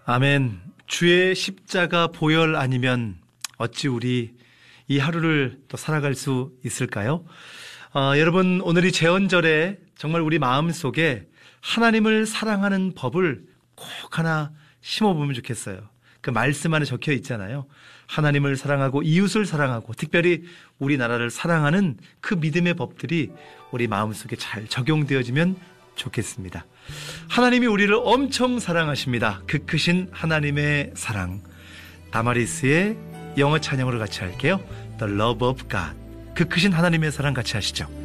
아멘. 주의 십자가 보혈 아니면 어찌 우리 이 하루를 또 살아갈 수 있을까요? 여러분, 오늘이 제헌절에 정말 우리 마음속에 하나님을 사랑하는 법을 꼭 하나 심어보면 좋겠어요. 그 말씀 안에 적혀 있잖아요. 하나님을 사랑하고 이웃을 사랑하고 특별히 우리나라를 사랑하는 그 믿음의 법들이 우리 마음속에 잘 적용되어지면 좋겠습니다. 하나님이 우리를 엄청 사랑하십니다. 그 크신 하나님의 사랑. 다마리스의 영어 찬양으로 같이 할게요. The Love of God. 그 크신 하나님의 사랑 같이 하시죠.